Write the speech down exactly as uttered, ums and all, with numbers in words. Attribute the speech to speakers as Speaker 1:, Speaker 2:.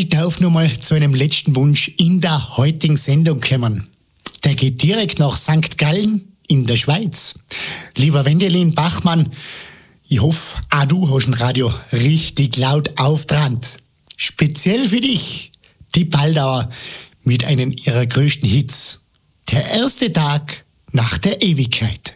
Speaker 1: Ich darf noch mal zu einem letzten Wunsch in der heutigen Sendung kommen. Der geht direkt nach Sankt Gallen in der Schweiz. Lieber Wendelin Bachmann, ich hoffe, auch du hast ein Radio richtig laut aufdrannt. Speziell für dich, die Baldauer mit einem ihrer größten Hits. Der erste Tag nach der Ewigkeit.